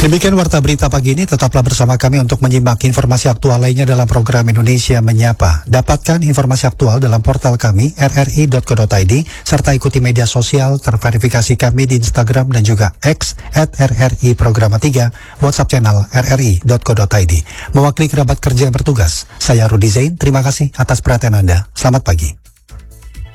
Demikian warta berita pagi ini, tetaplah bersama kami untuk menyimak informasi aktual lainnya dalam program Indonesia Menyapa. Dapatkan informasi aktual dalam portal kami rri.co.id serta ikuti media sosial terverifikasi kami di Instagram dan juga X @RRI Programa 3, WhatsApp channel rri.co.id. Mewakili kerabat kerja yang bertugas, saya Rudi Zain, terima kasih atas perhatian Anda. Selamat pagi.